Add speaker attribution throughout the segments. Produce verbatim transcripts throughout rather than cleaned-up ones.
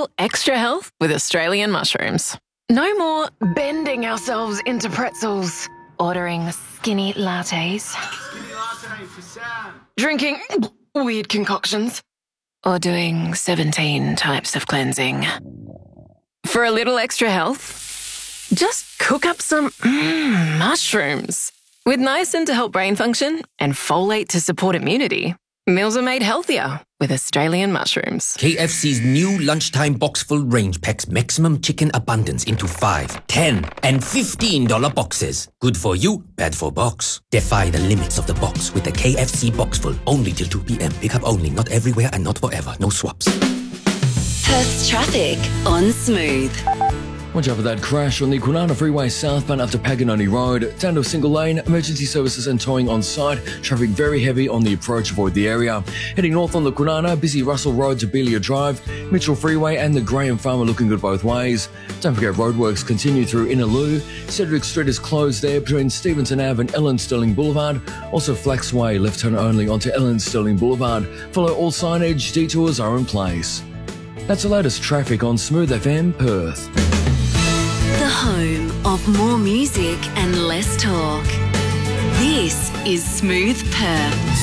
Speaker 1: little extra health with Australian mushrooms. No more bending ourselves into pretzels, ordering skinny lattes,
Speaker 2: Skinny latte for Sam.
Speaker 1: drinking weird concoctions, or doing seventeen types of cleansing. For a little extra health, just cook up some mm, mushrooms. With niacin to help brain function and folate to support immunity, meals are made healthier with Australian mushrooms.
Speaker 3: K F C's new lunchtime box full range packs maximum chicken abundance into five, ten, and fifteen dollar boxes. Good for you, bad for box. Defy the limits of the box with the K F C box full. Only till two p.m. Pickup only, not everywhere and not forever. No swaps.
Speaker 4: Perth's traffic on Smooth.
Speaker 5: Watch out for that crash on the Kwinana Freeway southbound after Paganoni Road. Down to a single lane, emergency services and towing on site. Traffic very heavy on the approach, avoid the area. Heading north on the Kwinana, busy Russell Road to Belia Drive. Mitchell Freeway and the Graham Farm are looking good both ways. Don't forget roadworks continue through Innaloo. Cedric Street is closed there between Stevenson Avenue and Ellen Sterling Boulevard. Also Flax Way, left turn only onto Ellen Sterling Boulevard. Follow all signage, detours are in place. That's the latest traffic on Smooth F M Perth.
Speaker 4: The home of more music and less talk. This is Smooth Perth.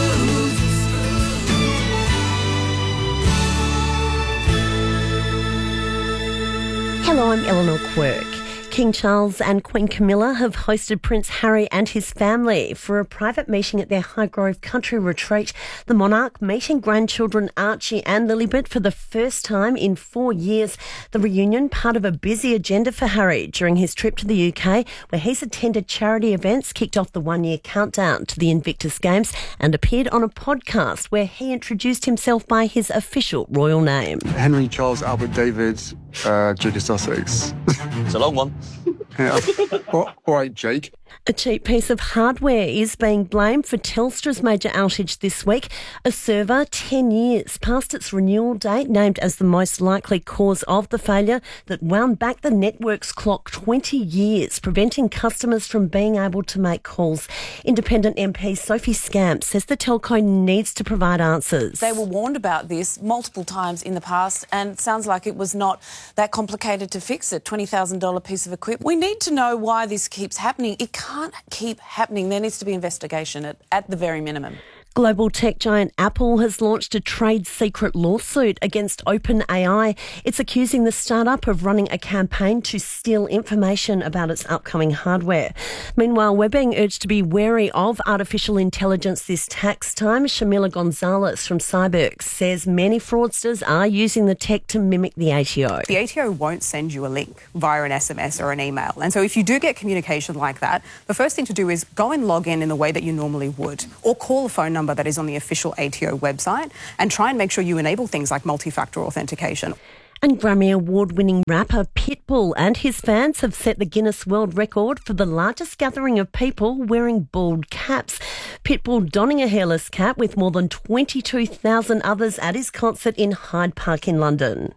Speaker 6: Hello, I'm Eleanor Quirk. King Charles and Queen Camilla have hosted Prince Harry and his family for a private meeting at their Highgrove country retreat. The monarch meeting grandchildren Archie and Lilibet for the first time in four years. The reunion part of a busy agenda for Harry during his trip to the U K, where he's attended charity events, kicked off the one-year countdown to the Invictus Games and appeared on a podcast where he introduced himself by his official royal name.
Speaker 7: Henry Charles Albert David, uh, Duke of Sussex.
Speaker 8: It's a long one.
Speaker 7: Yeah. all, all right, Jake.
Speaker 6: A cheap piece of hardware is being blamed for Telstra's major outage this week. A server ten years past its renewal date, named as the most likely cause of the failure, that wound back the network's clock twenty years, preventing customers from being able to make calls. Independent M P Sophie Scamp says the telco needs to provide answers.
Speaker 9: They were warned about this multiple times in the past, and it sounds like it was not that complicated to fix it. twenty thousand dollars piece of equipment. We need to know why this keeps happening. It can't keep happening. There needs to be investigation at, at the very minimum.
Speaker 6: Global tech giant Apple has launched a trade secret lawsuit against OpenAI. It's accusing the startup of running a campaign to steal information about its upcoming hardware. Meanwhile, we're being urged to be wary of artificial intelligence this tax time. Shamila Gonzalez from Cyberx says many fraudsters are using the tech to mimic the A T O.
Speaker 10: The A T O won't send you a link via an S M S or an email. And so if you do get communication like that, the first thing to do is go and log in in the way that you normally would, or call a phone number that is on the official A T O website, and try and make sure you enable things like multi-factor authentication.
Speaker 6: And Grammy Award-winning rapper Pitbull and his fans have set the Guinness World Record for the largest gathering of people wearing bald caps. Pitbull donning a hairless cap with more than twenty-two thousand others at his concert in Hyde Park in London.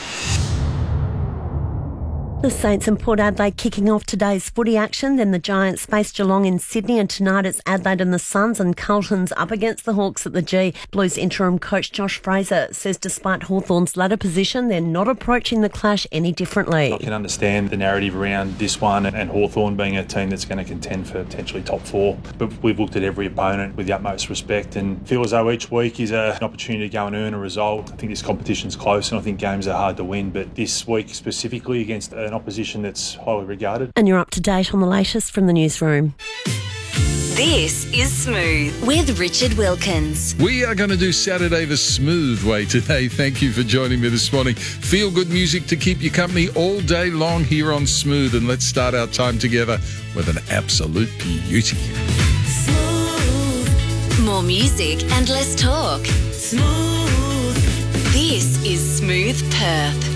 Speaker 6: The Saints and Port Adelaide kicking off today's footy action. Then the Giants face Geelong in Sydney, and tonight it's Adelaide and the Suns, and Carlton's up against the Hawks at the G. Blues interim coach Josh Fraser says despite Hawthorn's ladder position, they're not approaching the clash any differently.
Speaker 11: I can understand the narrative around this one and Hawthorn being a team that's going to contend for potentially top four. But we've looked at every opponent with the utmost respect and feel as though each week is a, an opportunity to go and earn a result. I think this competition's close and I think games are hard to win. But this week specifically against an opposition that's highly regarded.
Speaker 6: And you're up to date on the latest from the newsroom.
Speaker 4: This is Smooth with Richard Wilkins.
Speaker 12: We are going to do Saturday the smooth way today. Thank you for joining me this morning. Feel good music to keep you company all day long here on Smooth. And let's start our time together with an absolute beauty.
Speaker 4: Smooth. More music and less talk. Smooth. This is Smooth Perth.